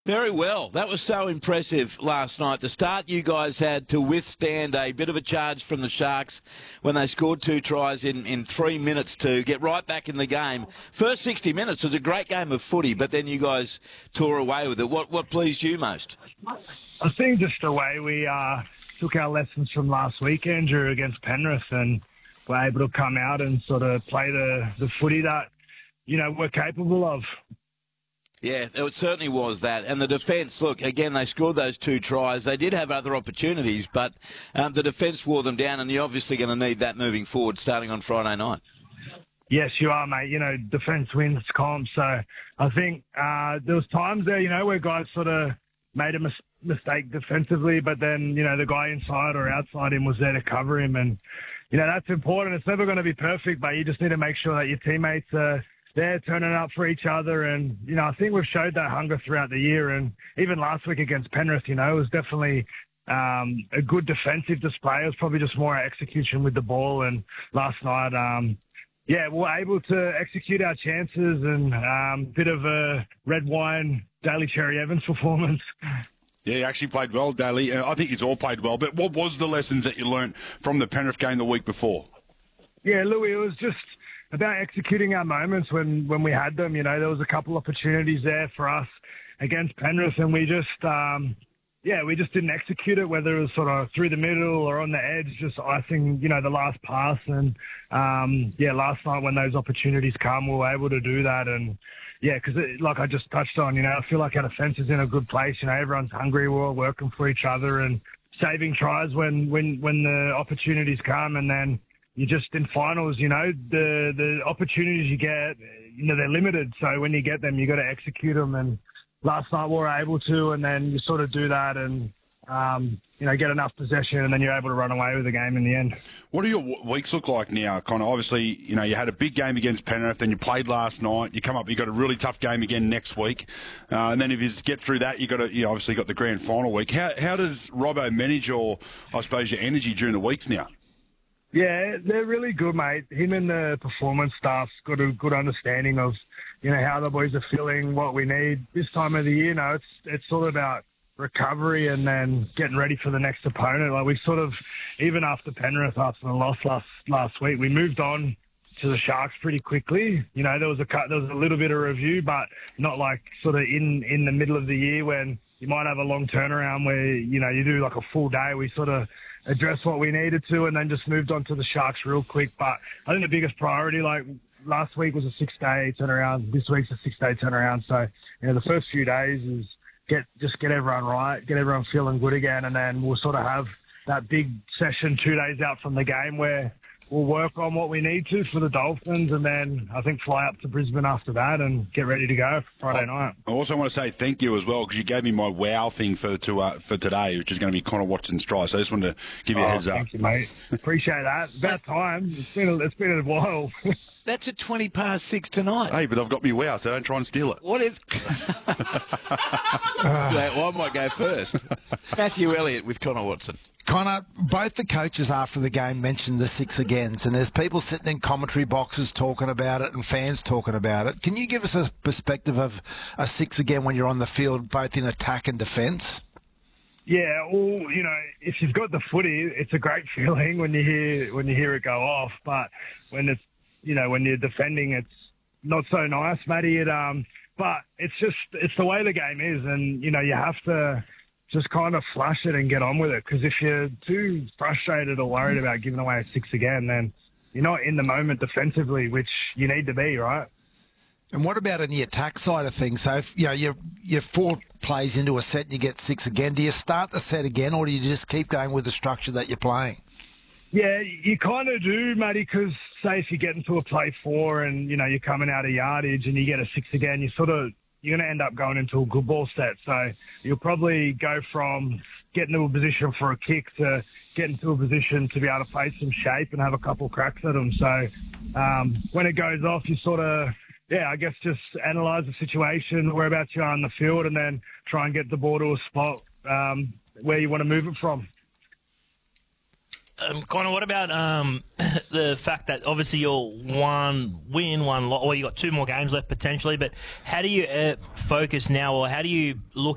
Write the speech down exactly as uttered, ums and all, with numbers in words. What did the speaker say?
Very well. That was so impressive last night. The start you guys had to withstand a bit of a charge from the Sharks when they scored two tries in, in three minutes to get right back in the game. First sixty minutes was a great game of footy, but then you guys tore away with it. What what pleased you most? I think just the way we uh, took our lessons from last week, Andrew, against Penrith, and were able to come out and sort of play the, the footy that, you know, we're capable of. Yeah, it certainly was that. And the defence, look, again, they scored those two tries. They did have other opportunities, but um, the defence wore them down, and you're obviously going to need that moving forward starting on Friday night. Yes, you are, mate. You know, defence wins comp. So I think uh, there was times there, you know, where guys sort of made a mis- mistake defensively, but then, you know, the guy inside or outside him was there to cover him. And, you know, that's important. It's never going to be perfect, but you just need to make sure that your teammates are they're turning up for each other. And, you know, I think we've showed that hunger throughout the year. And even last week against Penrith, you know, it was definitely um, a good defensive display. It was probably just more execution with the ball. And last night, um, yeah, we were able to execute our chances and a um, bit of a red wine, Daly Cherry Evans performance. Yeah, he actually played well, Daly. I think he's all played well. But what was the lessons that you learnt from the Penrith game the week before? Yeah, Louis, it was just about executing our moments when, when we had them. You know, there was a couple opportunities there for us against Penrith, and we just, um, yeah, we just didn't execute it, whether it was sort of through the middle or on the edge, just icing, you know, the last pass. And, um, yeah, last night when those opportunities come, we were able to do that. And, yeah, because like I just touched on, you know, I feel like our defence is in a good place. You know, everyone's hungry. We're all working for each other and saving tries when, when, when the opportunities come. And then, you just in finals, you know, the the opportunities you get, you know, they're limited. So when you get them, you got to execute them. And last night we were able to, and then you sort of do that and, um, you know, get enough possession, and then you're able to run away with the game in the end. What do your weeks look like now, Connor? Obviously, you know, you had a big game against Penrith, then you played last night. You come up, you got a really tough game again next week, uh, and then if you get through that, you got to, you obviously got the grand final week. How how does Robbo manage your, I suppose, your energy during the weeks now? Yeah, they're really good, mate. Him and the performance staff's got a good understanding of, you know, how the boys are feeling, what we need this time of the year. You know, it's it's all about recovery and then getting ready for the next opponent. Like we sort of, even after Penrith, after the loss last last week, we moved on to the Sharks pretty quickly. You know, there was a cut, there was a little bit of review, but not like sort of in in the middle of the year when you might have a long turnaround where, you know, you do like a full day. We sort of address what we needed to and then just moved on to the Sharks real quick. But I think the biggest priority, like last week was a six-day turnaround. This week's a six-day turnaround. So, you know, the first few days is get just get everyone right, get everyone feeling good again, and then we'll sort of have that big session two days out from the game where we'll work on what we need to for the Dolphins, and then I think fly up to Brisbane after that and get ready to go Friday night. I also want to say thank you as well, because you gave me my wow thing for to, uh, for today, which is going to be Connor Watson's try. So I just wanted to give you oh, a heads thank up. Thank you, mate. Appreciate that. About time. It's been a, it's been a while. That's at twenty past six tonight. Hey, but I've got me wow, so don't try and steal it. What if... well, I might go first. Matthew Elliott with Connor Watson. Connor, both the coaches after the game mentioned the six agains, and there's people sitting in commentary boxes talking about it and fans talking about it. Can you give us a perspective of a six again when you're on the field, both in attack and defence? Yeah, well, you know, if you've got the footy, it's a great feeling when you hear when you hear it go off. But when it's, you know, when you're defending, it's not so nice, Matty. It um, but it's just it's the way the game is, and you know, you have to just kind of flush it and get on with it. Because if you're too frustrated or worried about giving away a six again, then you're not in the moment defensively, which you need to be, right? And what about on the attack side of things? So, if, you know, you're, you're four plays into a set and you get six again. Do you start the set again, or do you just keep going with the structure that you're playing? Yeah, you kind of do, Matty, because say if you get into a play four and, you know, you're coming out of yardage and you get a six again, you sort of, you're going to end up going into a good ball set. So you'll probably go from getting to a position for a kick to getting to a position to be able to play some shape and have a couple cracks at them. So um, when it goes off, you sort of, yeah, I guess just analyse the situation, whereabouts you are on the field, and then try and get the ball to a spot um, where you want to move it from. Um, Connor, what about um, the fact that obviously you're one win, one loss, or you got two more games left potentially, but how do you uh, focus now, or how do you look